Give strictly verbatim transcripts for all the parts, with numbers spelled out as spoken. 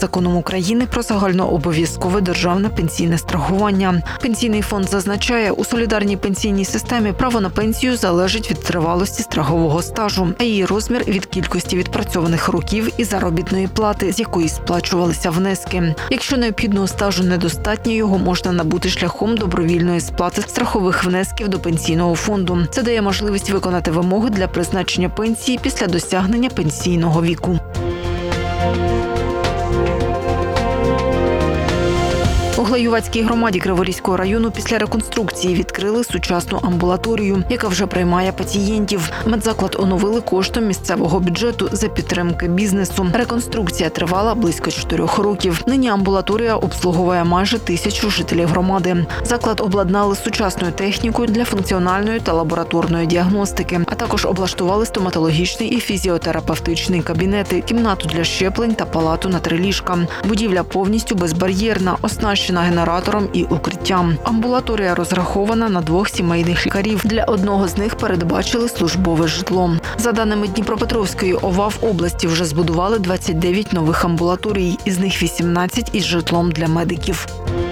Законом України про загальнообов'язкове державне пенсійне страхування. Пенсійний фонд зазначає, у солідарній пенсійній системі право на пенсію залежить від тривалості страхового стажу, а її розмір – від кількості відпрацьованих років і заробітної плати, з якої сплачувалися внески. Якщо необхідного стажу недостатньо, його можна набути шляхом добровільної сплати страхових внесків до пенсійного фонду. Це дає можливість виконати вимоги для призначення пенсії після досягнення пенсійного віку. У Глаювацькій громаді Криворізького району після реконструкції відкрили сучасну амбулаторію, яка вже приймає пацієнтів. Медзаклад оновили коштом місцевого бюджету за підтримки бізнесу. Реконструкція тривала близько чотирьох років. Нині амбулаторія обслуговує майже тисячу жителів громади. Заклад обладнали сучасною технікою для функціональної та лабораторної діагностики, а також облаштували стоматологічний і фізіотерапевтичний кабінети, кімнату для щеплень та палату на три ліжка. Будівля повністю безбар'єрна, оснащена генератором і укриттям. Амбулаторія розрахована на двох сімейних лікарів. Для одного з них передбачили службове житло. За даними Дніпропетровської ОВА, в області вже збудували двадцять дев'ять нових амбулаторій, із них вісімнадцять із житлом для медиків.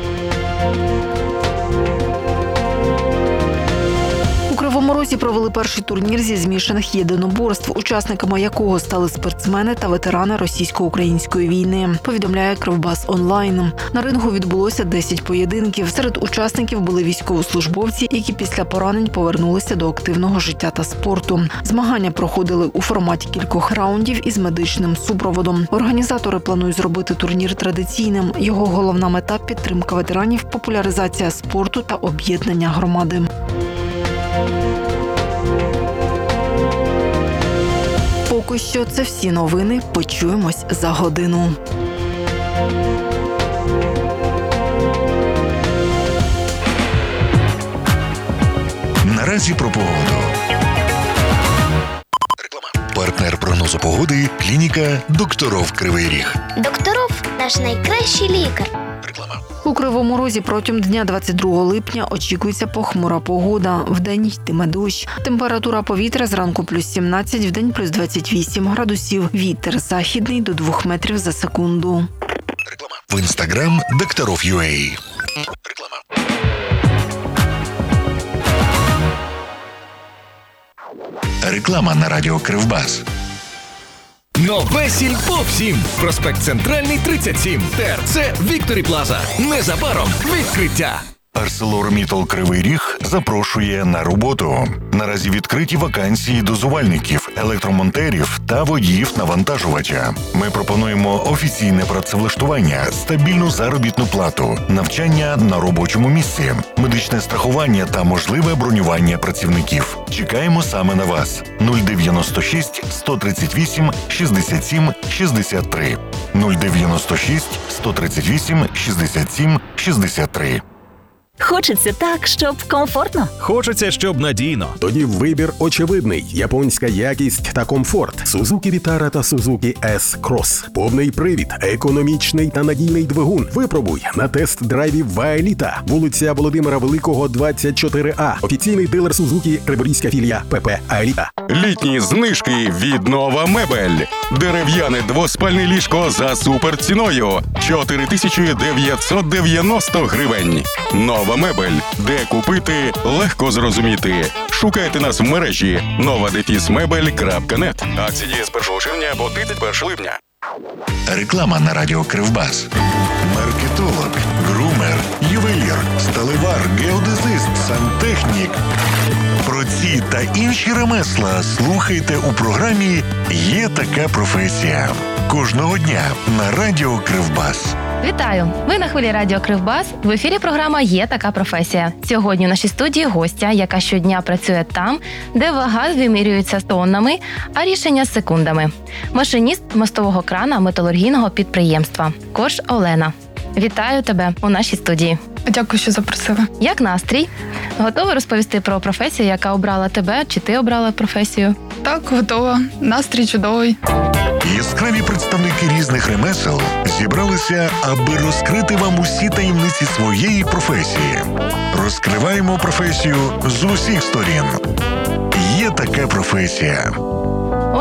У Кривому Розі провели перший турнір зі змішаних єдиноборств, учасниками якого стали спортсмени та ветерани російсько-української війни, повідомляє Кривбас онлайн. На рингу відбулося десять поєдинків. Серед учасників були військовослужбовці, які після поранень повернулися до активного життя та спорту. Змагання проходили у форматі кількох раундів із медичним супроводом. Організатори планують зробити турнір традиційним. Його головна мета – підтримка ветеранів, популяризація спорту та об'єднання громади. Поки що це всі новини. Почуємось за годину. Наразі про погоду. Партнер прогнозу погоди – клініка «Докторов Кривий Ріг». Докторов – наш найкращий лікар. Реклама. У Кривому Розі протягом дня двадцять другого липня очікується похмура погода. Вдень йтиме дощ. Температура повітря зранку плюс сімнадцять, вдень плюс двадцять вісім градусів. Вітер західний до двох метрів за секунду. Реклама. В інстаграм «Докторов.ua». Реклама. Реклама на радіо Кривбас. Нове Сільпо всім. Проспект Центральний, тридцять сім. ТРЦ Вікторі Плаза. Незабаром відкриття. ArcelorMittal Кривий Ріг запрошує на роботу. Наразі відкриті вакансії дозувальників, електромонтерів та водіїв навантажувача. Ми пропонуємо офіційне працевлаштування, стабільну заробітну плату, навчання на робочому місці, медичне страхування та можливе бронювання працівників. Чекаємо саме на вас. нуль дев'яносто шість сто тридцять вісім шістдесят сім шістдесят три. нуль дев'яносто шість сто тридцять вісім шістдесят сім шістдесят три. Хочеться так, щоб комфортно. Хочеться, щоб надійно. Тоді вибір очевидний. Японська якість та комфорт. Suzuki Vitara та Suzuki S-Cross. Повний привід, економічний та надійний двигун. Випробуй на тест-драйві Ваеліта. Вулиця Володимира Великого, двадцять чотири А. Офіційний дилер Suzuki, Криворізька філія ПП Аеліта. Літні знижки від Нова Мебель. Дерев'яне двоспальне ліжко за суперціною – чотири тисячі дев'ятсот дев'яносто гривень. Нова Мебель. Де купити, легко зрозуміти. Шукайте нас в мережі нова дефіс мебель крапка нет. Акції діє з першого червня по тридцять перше липня. Реклама на радіо Кривбас. Маркетолог, грумер, ювелір, сталевар, геодезист, сантехнік. Про ці та інші ремесла слухайте у програмі «Є така професія». Кожного дня на радіо Кривбас. Вітаю! Ви на хвилі радіо Кривбас. В ефірі програма «Є така професія». Сьогодні в нашій студії гостя, яка щодня працює там, де вага вимірюється тоннами, а рішення – секундами. Машиніст мостового крана металургійного підприємства. Корж Олена. Вітаю тебе у нашій студії. Дякую, що запросили. Як настрій? Готова розповісти про професію, яка обрала тебе? Чи ти обрала професію? Так, готова. Настрій чудовий. Яскраві представники різних ремесел зібралися, аби розкрити вам усі таємниці своєї професії. Розкриваємо професію з усіх сторін. Є така професія.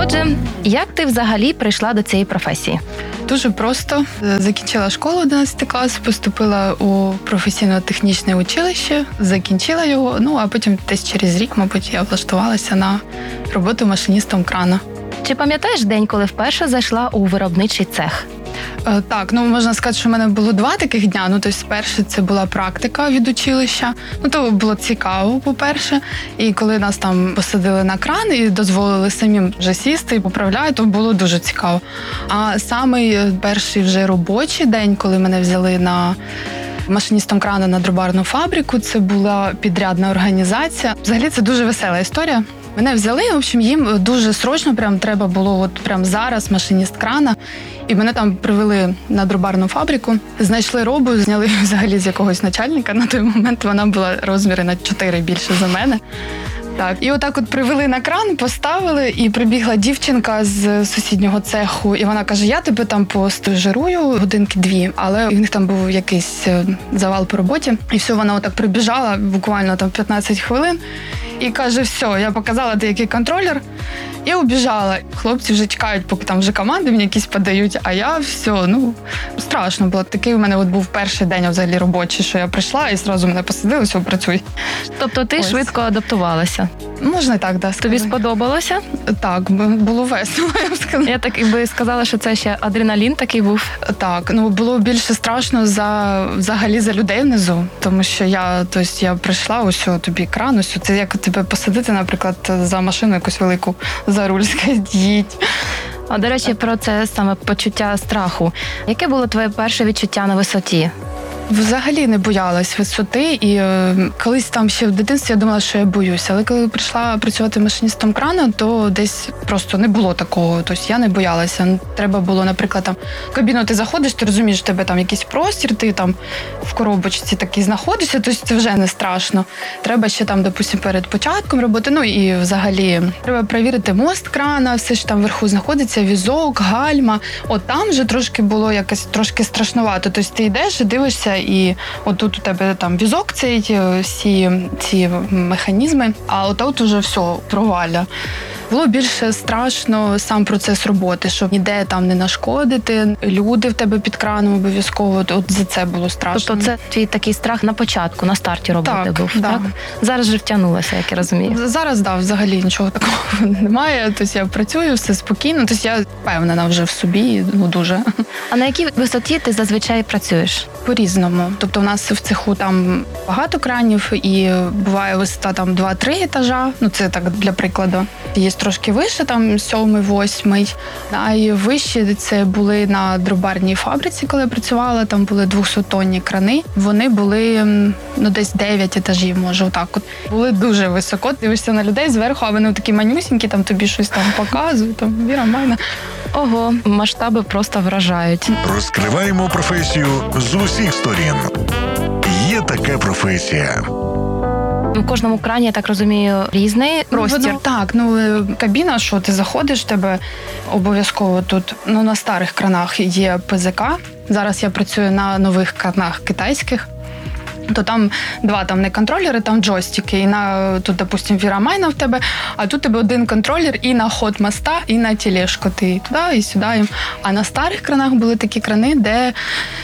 Отже, як ти взагалі прийшла до цієї професії? Дуже просто. Закінчила школу одинадцятий клас, поступила у професійно-технічне училище, закінчила його, ну а потім десь через рік, мабуть, я влаштувалася на роботу машиністом крана. Чи пам'ятаєш день, коли вперше зайшла у виробничий цех? Е, Так, ну можна сказати, що в мене було два таких дня. Ну, тобто, перше, це була практика від училища. Ну, то було цікаво, по-перше. І коли нас там посадили на кран і дозволили самим вже сісти і поправляти, то було дуже цікаво. А самий перший вже робочий день, коли мене взяли на машиністом крана на дробарну фабрику, це була підрядна організація. Взагалі, це дуже весела історія. Мене взяли, в общем, їм дуже срочно прям треба було от прям зараз машиніст крана. І мене там привели на дробарну фабрику, знайшли робу, зняли взагалі з якогось начальника. На той момент вона була розміри на чотири більше за мене. Так, і отак от привели на кран, поставили, і прибігла дівчинка з сусіднього цеху, і вона каже, я тебе там постажирую годинки дві, але в них там був якийсь завал по роботі. І все, вона отак прибіжала, буквально там п'ятнадцять хвилин, і каже, все, я показала деякий контролер, і убіжала. Хлопці вже чекають, поки там вже команди мені якісь подають, а я все, ну, страшно було. Такий у мене от був перший день взагалі робочий, що я прийшла і одразу мене посадили, все, працюй. Тобто ти Ось. швидко адаптувалася? Можна і так, да, сказати. Тобі сподобалося? Так, було весело, я б сказала. Я так би сказала, що це ще адреналін такий був. Так, ну було більше страшно за взагалі за людей внизу, тому що я, тобто я прийшла, ось тобі кран, ось це як тебе посадити, наприклад, за машину якусь велику, за руль, сказати, їдь. А, до речі, про це саме почуття страху. Яке було твоє перше відчуття на висоті? Взагалі не боялась висоти, і е, колись там ще в дитинстві я думала, що я боюся. Але коли прийшла працювати машиністом крана, то десь просто не було такого. Тобто я не боялася. Треба було, наприклад, там в кабіну ти заходиш, ти розумієш, що в тебе там якийсь простір, ти там в коробочці такий знаходишся, тобто це вже не страшно. Треба ще там, допустимо, перед початком роботи, ну і взагалі треба перевірити мост крана, все ж там вверху знаходиться, візок, гальма. От там вже трошки було якось трошки страшнувато. Тобто ти йдеш і дивишся, і отут у тебе там візок цей, всі ці механізми, а отут уже все, провалля. Було більше страшно сам процес роботи, щоб ніде там не нашкодити, люди в тебе під краном обов'язково, от за це було страшно. Тобто це твій такий страх на початку, на старті роботи так, був, да. так? Зараз вже втягнулася, як я розумію. Зараз, да, взагалі нічого такого немає, тобто я працюю, все спокійно, тобто я впевнена вже в собі, ну дуже. А на якій висоті ти зазвичай працюєш? По-різному. Тобто в нас в цеху там багато кранів і буває висота там два-три етажа, ну це так для прикладу. Є трошки вище, там сьомий, восьмий. Найвищі це були на дробарній фабриці, коли я працювала, там були двохсоттонні крани. Вони були, ну, десь дев'ять етажів, може, отак от. Були дуже високо, дивишся на людей зверху, а вони такі манюсінькі, там тобі щось там показують, там Віра, Майна. Ого, масштаби просто вражають. Розкриваємо професію з усіх сторін. Є така професія. У кожному крані, я так розумію, різний простір. Ну, так, ну кабіна, що ти заходиш, тебе обов'язково тут, ну на старих кранах є ПЗК. Зараз я працюю на нових кранах китайських. То там два там не контролери, там джойстики. І на тут, допустим, Вірамайна в тебе, а тут тебе один контролер і на ход моста, і на тележку. Ти туди і сюди. А на старих кранах були такі крани, де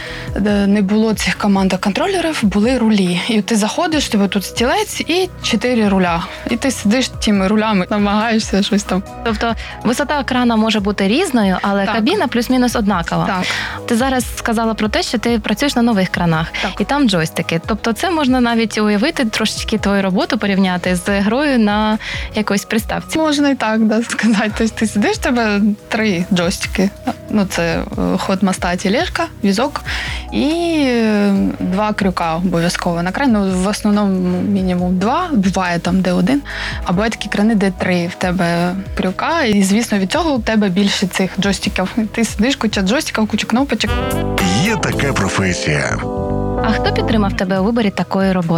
де не було цих команд контролерів, були рулі. І ти заходиш, тебе тут стілець і чотири руля. І ти сидиш тими рулями, намагаєшся щось там. Тобто висота крана може бути різною, але так. Кабіна плюс-мінус однакова. Так. Ти зараз сказала про те, що ти працюєш на нових кранах, так. І там джойстики. Тобто це можна навіть уявити, трошечки твою роботу порівняти з грою на якоїсь приставці. Можна і так, да, сказати. Тобто ти сидиш, в тебе три джойстики. Ну, це ход моста, тележка, візок і два крюка обов'язково на кран. Ну, в основному мінімум два, буває там де один, а буває такі крани, де три в тебе крюка, і, звісно, від цього у тебе більше цих джойстиків. Ти сидиш, куча джойстиків, куча кнопочок. Є така професія. А хто підтримав тебе у виборі такої роботи?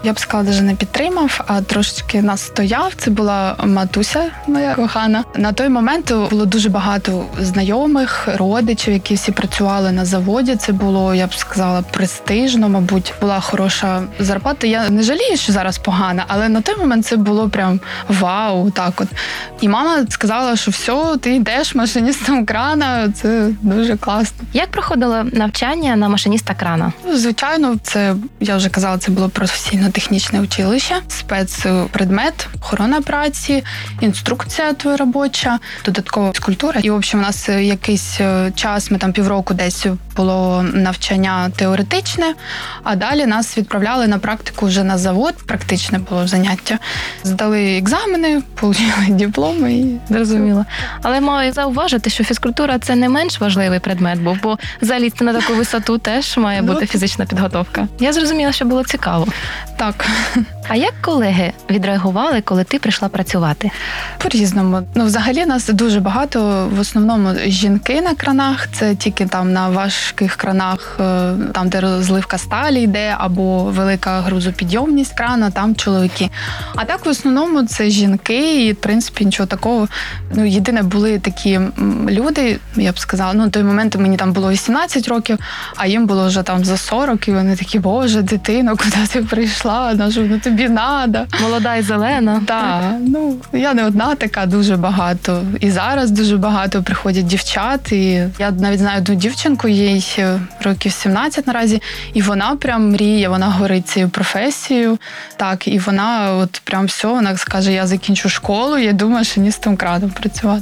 я б сказала, навіть не підтримав, а трошечки настояв. Це була матуся моя кохана. На той момент було дуже багато знайомих, родичів, які всі працювали на заводі. Це було, я б сказала, престижно, мабуть, була хороша зарплата. Я не жалію, що зараз погана, але на той момент це було прям вау, так от. І мама сказала, що все, ти йдеш машиністом крана, це дуже класно. Як проходило навчання на машиніста крана? Звичайно, це, я вже казала, це було професійно-технічне училище, спецпредмет, охорона праці, інструкція твоя робоча, додаткова фізкультура. І, в общем, у нас якийсь час, ми там півроку десь було навчання теоретичне, а далі нас відправляли на практику вже на завод, практичне було заняття. Здали екзамени, отримали дипломи і зрозуміло. Але маю зауважити, що фізкультура – це не менш важливий предмет був, бо залізти на таку висоту теж має бути ну, фізична підготовка. Я зрозуміла, що було цікаво. Так. А як колеги відреагували, коли ти прийшла працювати? По-різному. Ну, взагалі нас дуже багато, в основному жінки на кранах, це тільки там на важких кранах, там, де розливка сталі йде, або велика грузопідйомність крана, там чоловіки. А так, в основному, це жінки, і, в принципі, нічого такого. Ну, єдине, були такі люди, я б сказала, ну, в той момент мені там було вісімнадцять років, а їм було вже там за сорок, і вони такі, боже, дитино, куди ти прийшла? На що, ну, тобі надо. Молода і зелена. Так, ну, я не одна така, дуже багато. І зараз дуже багато приходять дівчат, і я навіть знаю одну дівчинку, їй років сімнадцять наразі, і вона прям мріє, вона горить цією професією, так, і вона от прям все, вона скаже, я закінчу школу, я думаю, машиністом крану працювати.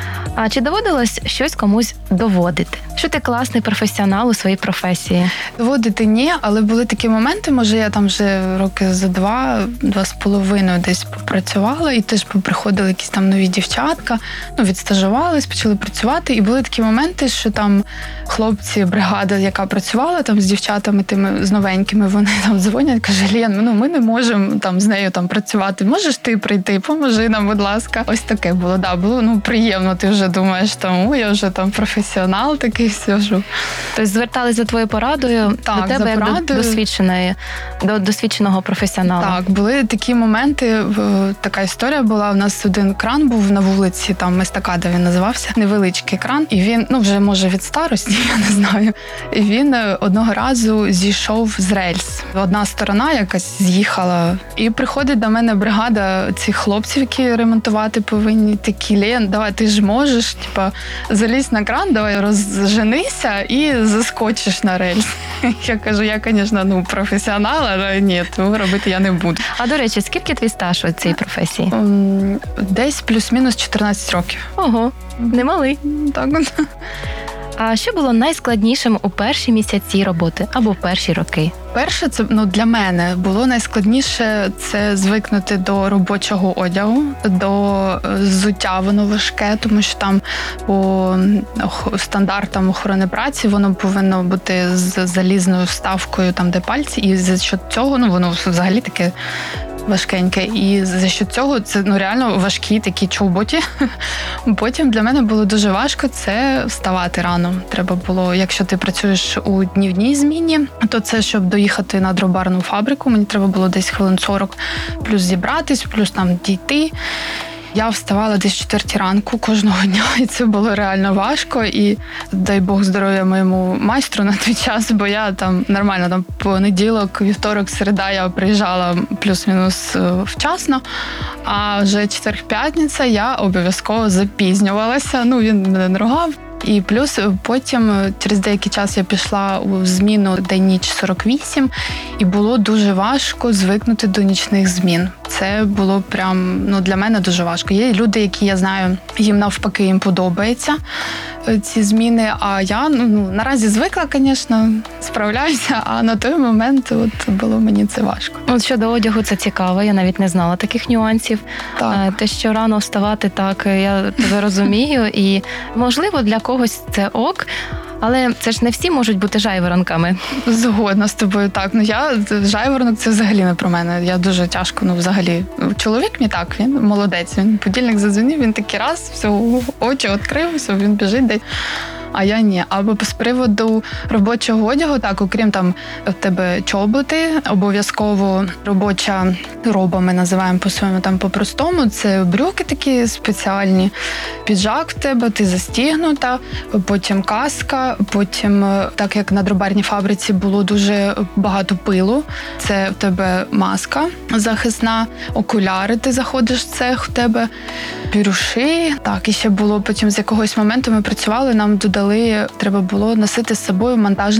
А чи доводилось щось комусь доводити? Що ти класний професіонал у своїй професії? Доводити ні, але були такі моменти, може я там вже роки за два, два з половиною десь попрацювала, і теж приходили якісь там нові дівчатка, ну, відстажувались, почали працювати, і були такі моменти, що там хлопці, бригада, яка працювала там з дівчатами тими, з новенькими, вони там дзвонять, каже, Лен, ну ми не можемо там з нею там працювати, можеш ти прийти, поможи нам, будь ласка. Ось таке було, да, було, ну, приємно, ти вже думаєш, там, о, я вже там професіонал такий сижу. Тобто звертались за твоєю порадою так, до тебе як порадою. до досвідченої, до досвідченого професіонала? Так, були такі моменти, така історія була, у нас один кран був на вулиці, там естакада він називався, невеличкий кран, і він, ну вже може від старості, я не знаю, і він одного разу зійшов з рельс. Одна сторона якась з'їхала, і приходить до мене бригада цих хлопців, які ремонтувати повинні, такі, Лен, давай, ти ж можеш, типа, залізь на кран, давай розженися і заскочиш на рельс. Я кажу, я, звісно, ну, професіонал, але ні, того робити я не буду. А, до речі, скільки твій стаж у цій професії? Десь плюс-мінус чотирнадцять років. Ого, немалий. Так. А що було найскладнішим у перші місяці роботи або в перші роки? Перше, це, ну, для мене було найскладніше це звикнути до робочого одягу, до взуття, воно важке, тому що там по стандартам охорони праці воно повинно бути з залізною вставкою, там де пальці, і за що цього, ну, воно взагалі таке важкеньке. І за що цього це, ну, реально важкі такі чоботі. Потім для мене було дуже важко це вставати рано. Треба було, якщо ти працюєш у днівній зміні, то це, щоб доїхати на дробарну фабрику, мені треба було десь хвилин сорок плюс зібратись, плюс там дійти. Я вставала десь в четвертій ранку кожного дня, і це було реально важко. І дай Бог здоров'я моєму майстру на той час, бо я там нормально, там понеділок, вівторок, середа я приїжджала плюс-мінус вчасно, а вже четвер-п'ятниця я обов'язково запізнювалася. Ну, він мене не ругав. І плюс потім через деякий час я пішла у зміну день-ніч сорок вісім, і було дуже важко звикнути до нічних змін. Це було прям, ну, для мене дуже важко. Є люди, які, я знаю, їм навпаки їм подобається ці зміни, а я, ну, наразі звикла, звісно, справляюся, а на той момент от було мені це важко. От щодо одягу, це цікаво, я навіть не знала таких нюансів. Так. Те, що рано вставати, так, я тебе розумію, і, можливо, для когось це ок, але це ж не всі можуть бути жайворонками. Згодна з тобою, так. Ну, я, жайворонок, це взагалі не про мене. Я дуже тяжко, ну, взагалі. Чоловік мій так, він молодець. Він будильник задзвонив, він такий раз, все, очі відкрив, все, він біжить десь. а я ні. Або з приводу робочого одягу, так, окрім там в тебе чоботи, обов'язково робоча роба, ми називаємо по-своєму там по-простому, це брюки такі спеціальні, піджак в тебе, ти застігнута, потім каска, потім, так як на дробарній фабриці було дуже багато пилу, це в тебе маска захисна, окуляри, ти заходиш в цех, в тебе піруші, так, і ще було потім з якогось моменту ми працювали, нам додали, треба було носити з собою монтажний